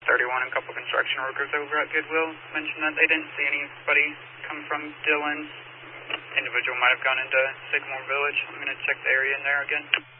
31 and a couple construction workers over at Goodwill mentioned that they didn't see anybody come from Dillon. Individual might have gone into Sycamore Village. I'm going to check the area in there again.